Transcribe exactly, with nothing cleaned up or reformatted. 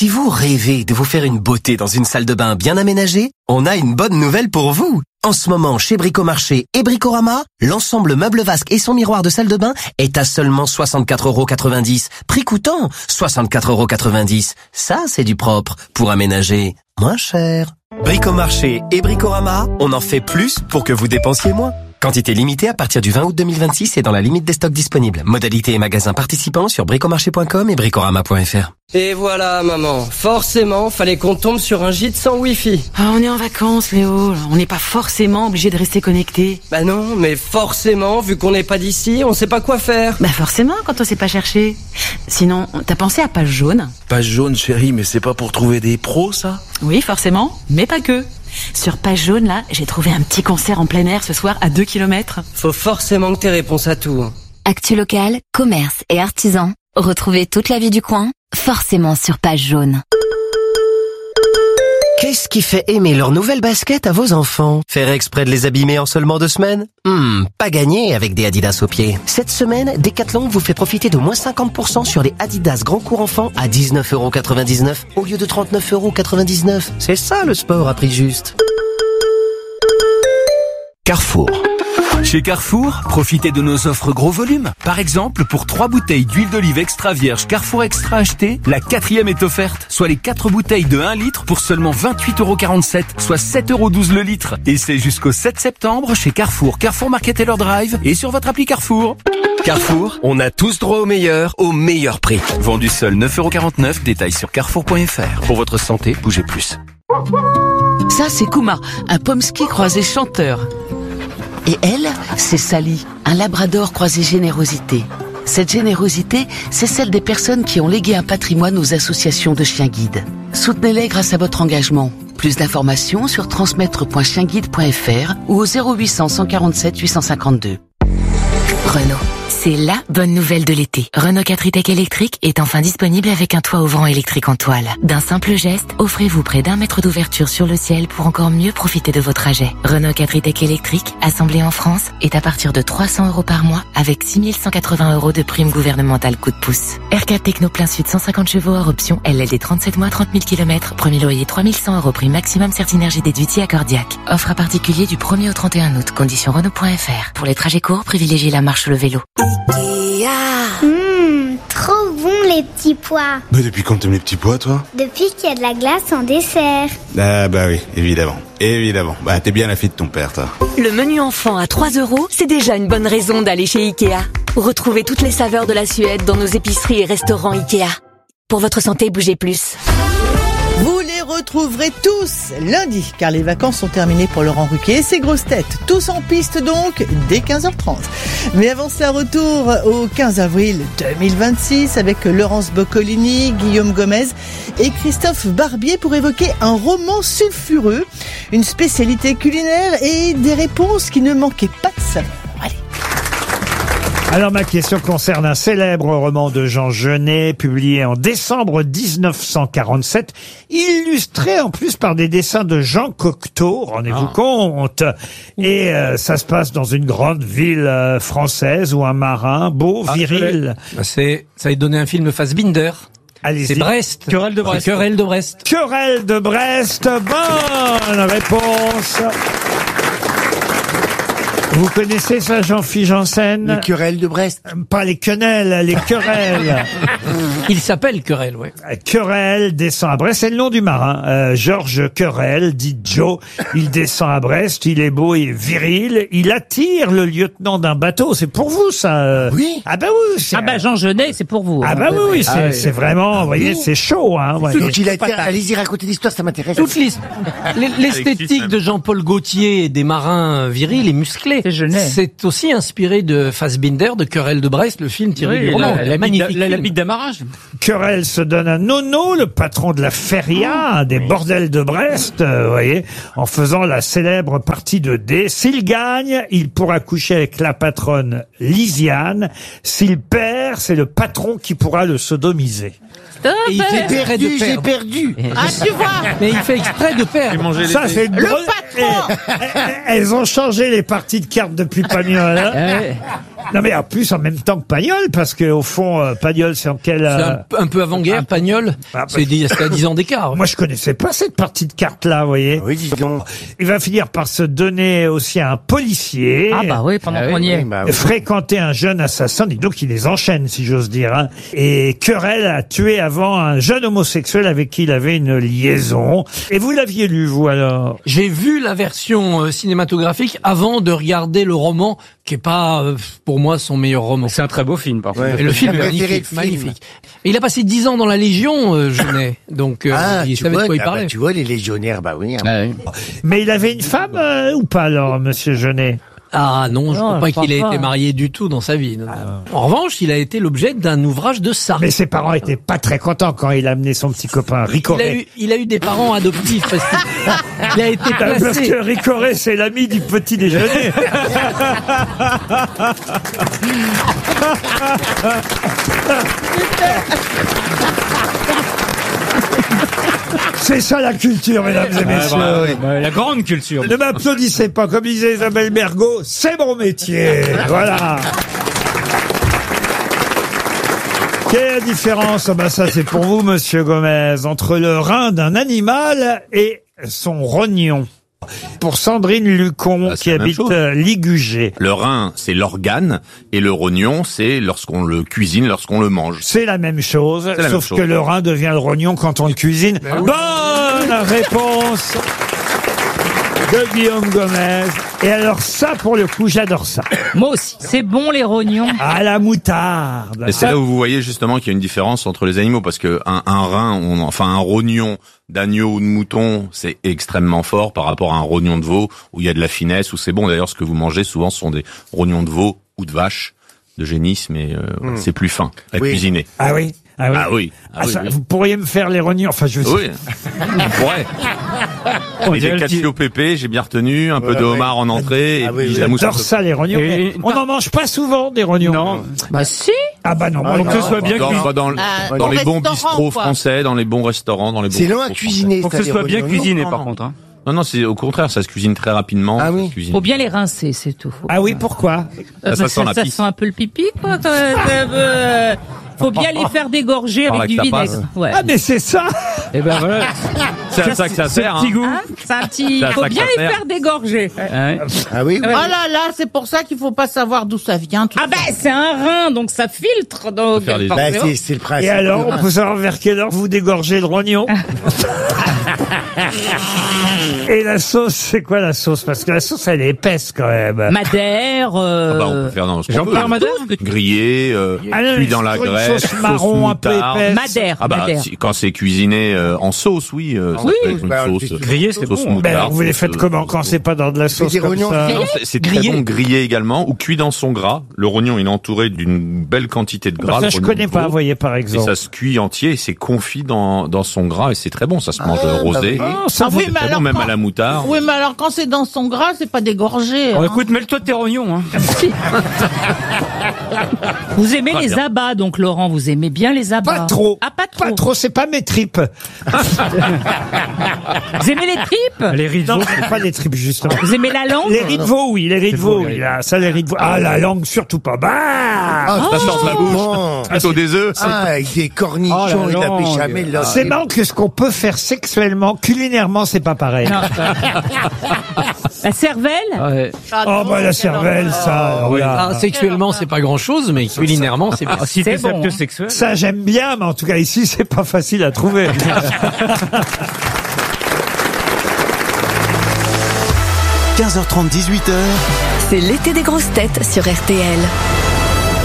Si vous rêvez de vous faire une beauté dans une salle de bain bien aménagée, on a une bonne nouvelle pour vous. En ce moment, chez Bricomarché et Bricorama, l'ensemble meuble vasque et son miroir de salle de bain est à seulement soixante-quatre euros quatre-vingt-dix. Prix coûtant soixante-quatre euros quatre-vingt-dix. Ça, c'est du propre pour aménager moins cher. Bricomarché et Bricorama, on en fait plus pour que vous dépensiez moins. Quantité limitée à partir du vingt août deux mille vingt-six et dans la limite des stocks disponibles. Modalités et magasins participants sur bricomarché point com et bricorama point f r. Et voilà, maman. Forcément, fallait qu'on tombe sur un gîte sans wifi. Ah, on est en vacances, Léo. On n'est pas forcément obligé de rester connecté. Bah non, mais forcément, vu qu'on n'est pas d'ici, on sait pas quoi faire. Bah forcément, quand on sait pas chercher. Sinon, t'as pensé à Page Jaune? Page Jaune, chérie, mais c'est pas pour trouver des pros, ça? Oui, forcément, mais pas que. Sur Page Jaune, là, j'ai trouvé un petit concert en plein air ce soir à deux kilomètres. Faut forcément que t'aies réponse à tout. Actu local, commerce et artisans. Retrouvez toute la vie du coin, forcément sur Page Jaune. Qu'est-ce qui fait aimer leurs nouvelles baskets à vos enfants? Faire exprès de les abîmer en seulement deux semaines? Hmm, pas gagné avec des Adidas aux pieds. Cette semaine, Decathlon vous fait profiter de moins cinquante pour cent sur les Adidas Grand Cours Enfants à dix-neuf euros quatre-vingt-dix-neuf au lieu de trente-neuf euros quatre-vingt-dix-neuf. C'est ça le sport à prix juste. Carrefour. Chez Carrefour, profitez de nos offres gros volume. Par exemple, pour trois bouteilles d'huile d'olive extra vierge Carrefour Extra achetées, la quatrième est offerte, soit les quatre bouteilles de un litre pour seulement vingt-huit euros quarante-sept, soit sept euros douze le litre. Et c'est jusqu'au sept septembre chez Carrefour, Carrefour Market Taylor Drive et sur votre appli Carrefour. Carrefour, on a tous droit au meilleur, au meilleur prix. Vendu seul neuf euros quarante-neuf, détail sur carrefour point f r. Pour votre santé, bougez plus. Ça, c'est Kuma, un pomsky croisé chanteur. Et elle, c'est Sally, un labrador croisé générosité. Cette générosité, c'est celle des personnes qui ont légué un patrimoine aux associations de chiens guides. Soutenez-les grâce à votre engagement. Plus d'informations sur transmettre point chien guide point f r ou au zéro huit cents, cent quarante-sept, huit cent cinquante-deux. Renault. C'est la bonne nouvelle de l'été. Renault quatre e-Tech électrique est enfin disponible avec un toit ouvrant électrique en toile. D'un simple geste, offrez-vous près d'un mètre d'ouverture sur le ciel pour encore mieux profiter de vos trajets. Renault quatre e-Tech électrique, assemblé en France, est à partir de trois cents euros par mois avec six mille cent quatre-vingts euros de prime gouvernementale coup de pouce. R quatre Techno plein sud cent cinquante chevaux hors option, L L D trente-sept mois, trente mille kilomètres, premier loyer trois mille cent euros prime maximum Certinergie déduite via Accordiac. Offre à particulier du premier au trente et un août. Conditions Renault point f r. Pour les trajets courts, privilégiez la marche ou le vélo. Mmh, trop bon les petits pois. Bah depuis quand t'aimes les petits pois, toi? Depuis qu'il y a de la glace en dessert. Ah bah oui, évidemment, évidemment. Bah t'es bien la fille de ton père, toi. Le menu enfant à trois euros, c'est déjà une bonne raison d'aller chez Ikea. Retrouvez toutes les saveurs de la Suède dans nos épiceries et restaurants Ikea. Pour votre santé, bougez plus. Vous les retrouverez tous lundi, car les vacances sont terminées pour Laurent Ruquier et ses grosses têtes. Tous en piste donc, dès quinze heures trente. Mais avant cela, retour au quinze avril deux mille vingt-six avec Laurence Boccolini, Guillaume Gomez et Christophe Barbier pour évoquer un roman sulfureux, une spécialité culinaire et des réponses qui ne manquaient pas de saveur. Allez. Alors ma question concerne un célèbre roman de Jean Genet, publié en décembre dix-neuf cent quarante-sept, illustré en plus par des dessins de Jean Cocteau, rendez-vous ah. compte. Et euh, ça se passe dans une grande ville euh, française où un marin, beau, ah, viril... Bah c'est, ça a donné un film Fassbinder. Allez-y. C'est Brest. Querelle de Brest. Querelle de Brest. Querelle de Brest. Bonne réponse. Vous connaissez ça, Jean-Philippe Janssen? Les querelles de Brest. Pas les quenelles, les querelles. Il s'appelle Querelle, ouais. Querelle descend à Brest, c'est le nom du marin. Euh, Georges Querelle, dit Joe. Il descend à Brest, il est beau et viril. Il attire le lieutenant d'un bateau. C'est pour vous, ça? Oui. Ah bah oui. Ah bah Jean Genet, c'est pour vous. Ah bah oui, oui, c'est, ah oui. c'est vraiment, vous voyez, c'est chaud, hein. Ouais. Donc il attire, allez-y raconter l'histoire, ça m'intéresse. Toute l'esthétique de Jean-Paul Gaultier et des marins virils et musclés. C'est aussi inspiré de Fassbinder, de Querelle de Brest, le film tiré oui, du roman. La, la, magnifique la, la bite d'amarrage. Querelle se donne un nono, le patron de la feria, des bordels de Brest, euh, vous voyez, en faisant la célèbre partie de dés. S'il gagne, il pourra coucher avec la patronne Lisiane. S'il perd, c'est le patron qui pourra le sodomiser. Et il fait perdu, j'ai perdu. Ah, tu vois. Mais il fait exprès de perdre. Ça, c'est le patron. Elles ont changé les parties de cartes depuis pas mieux, là. Non mais en plus en même temps que Pagnol, parce que au fond, euh, Pagnol c'est en quel... C'est euh, un, un peu avant-guerre, Pagnol. Ah, C'est dix- c'est à dix ans d'écart. Moi je connaissais pas cette partie de carte là, vous voyez. Oui, dis donc. Il va finir par se donner aussi à un policier. Ah bah oui, pendant Ah qu'on oui, y est. oui, bah oui. Fréquenter un jeune assassin, dis donc il les enchaîne si j'ose dire. Hein. Et Querelle a tué avant un jeune homosexuel avec qui il avait une liaison. Et vous l'aviez lu vous alors? J'ai vu la version euh, cinématographique avant de regarder le roman, qui est pas, euh, pour moi, son meilleur roman. C'est un très beau film, par contre. Ouais. Et le film est J'ai préféré magnifique, le film. magnifique. Et il a passé dix ans dans la Légion, euh, Genet. Donc, euh, Ah, il tu savait vois, de quoi il ah bah, parlait. tu vois, les légionnaires, bah oui. hein. Ah oui. Mais il avait une femme euh, ou pas alors, monsieur Genet? Ah non, je Non, crois pas je crois qu'il ait pas. été marié du tout dans sa vie. non. En revanche, il a été l'objet d'un ouvrage de Sartre. Mais ses parents étaient pas très contents quand il a amené son petit copain Il a, Ricoré. eu, il a eu des parents adoptifs parce qu'il a été Parce placé. que Ricoré, c'est l'ami du petit déjeuner. C'est ça la culture, mesdames et messieurs. Ah, ouais, ouais, la grande culture. Ne m'applaudissez pas, comme disait Isabelle Bergot, c'est mon métier. Voilà. Quelle est la différence, oh ben ça c'est pour vous, monsieur Gomez, entre le rein d'un animal et son rognon? Pour Sandrine Lucon, Ah, c'est qui la même habite chose. euh, Ligugé. Le rein, c'est l'organe, et le rognon, c'est lorsqu'on le cuisine, lorsqu'on le mange. C'est la même chose, la même sauf chose. que le rein devient le rognon quand on le cuisine. Bonne réponse de Guillaume Gomez. Et alors ça, pour le coup, j'adore ça. Moi aussi. C'est bon les rognons. À la moutarde. Et c'est là où vous voyez justement qu'il y a une différence entre les animaux, parce que un, un rein, on- enfin un rognon d'agneau ou de mouton, c'est extrêmement fort par rapport à un rognon de veau où il y a de la finesse, où c'est bon. D'ailleurs, ce que vous mangez souvent ce sont des rognons de veau ou de vache, de génisse, mais euh, Hmm. c'est plus fin à Oui. cuisiner. Ah oui. Ah oui. Ah oui. Ah Ah, oui, ça, oui. Vous pourriez me faire les rognons. Enfin, je Oui, on pourrait. On Et dirait des le petit- cacio pépé, j'ai bien retenu, un peu Ouais, de ouais. homard en entrée, Ah et oui, puis oui. la mousse. J'adore ça, les rognons. Et- On n'en mange pas souvent, des rognons. Non. Bah si. Ah bah non. moi, Faut non. que ce soit bien Dans, cuisiné. dans, Ah, dans au les bons restaurant, bistrots quoi. français, dans les bons restaurants, dans les bons C'est long à bistrots cuisiner. Faut que ça, ce les soit bien rognons. cuisiné, Non, par non. contre. Hein. Non, non, c'est au contraire, ça se cuisine très rapidement. Ah ça oui. se cuisine. Faut bien les rincer, c'est tout. Faut Ah oui, pourquoi? Euh, Ça bah, sent la ça pisse. sent un peu le pipi, quoi. quand- euh, faut bien les faire dégorger Par là avec que du ça vinaigre. passe. Ouais. Ah mais c'est ça. Et ben voilà. C'est à ça que ça Ce sert. petit Hein. goût. Hein c'est un petit. Ça, Faut ça bien que ça les sert. faire dégorger. Ouais. Ah oui, Ouais. Oh là là, c'est pour ça qu'il faut pas savoir d'où ça vient. Tout Ah ben c'est un rein, donc ça filtre. Donc faire les- bah, forcément. c'est c'est le principe. Et alors, on peut savoir vers quelle heure vous dégorgez le rognon? Et la sauce, c'est quoi la sauce? Parce que la sauce, elle est épaisse quand même. Madère. Euh... Ah bah, on peut faire dans ce qu'on Jean-Pierre veut. Madère. Grillé, euh, Ah non, cuit mais dans la sur une graisse, sauce marron un peu moutarde. épaisse. Madère. Ah bah, Madère. si- quand c'est cuisiné euh, en sauce, oui, euh, ça Oui. peut être une Bah, sauce. c'est- grillé, c'est sauce bon. moutarde, Ben alors, vous les sauce, faites euh, comment quand c'est pas dans de la sauce des comme rognons ça? Non, c'est- c'est très Grillé. bon grillé également, ou cuit dans son gras. Le rognon, il est entouré d'une belle quantité de Bah, gras. ça, le je rognon connais de pas, veau. vous voyez, par Et exemple. ça se cuit entier, et c'est confit dans, dans son gras, et c'est très bon. Ça se mange Ah, euh, rosé. bah oui. Oh, ça Ah vous- oui, mais Très bon, alors même quand... à la moutarde. Oui, mais alors quand c'est dans son gras, c'est pas dégorgé. Bon, hein. écoute, mêle-toi de tes rognons. Hein. Vous aimez Très les bien. abats, donc Laurent, vous aimez bien les abats. Pas trop. Ah pas trop. Pas trop, c'est pas mes tripes. Vous aimez les tripes? Les riz de Non, veau. c'est pas des tripes, justement. Vous aimez la langue? Les riz de veau, oui, les riz de C'est veau, beau, oui, les- là, ça, les riz de veau. Ah, la langue, surtout pas. Bah! Ah, Ça sort de la bouche. bon. Plutôt des œufs. Ah, avec des cornichons Oh, la et de la langue. béchamel. là, C'est marrant que ce qu'on peut faire sexuellement, culinairement, c'est pas pareil. Non. La cervelle? Ouais. Oh, bah, la cervelle, ça, alors là. Ah, sexuellement, c'est pas grand-chose, mais culinairement, c'est bien. Ah, si C'est t'es bon, acte hein. sexuel. Ça, j'aime bien, mais en tout cas, ici, c'est pas facile à trouver. quinze heures trente, dix-huit heures. C'est l'été des grosses têtes sur R T L.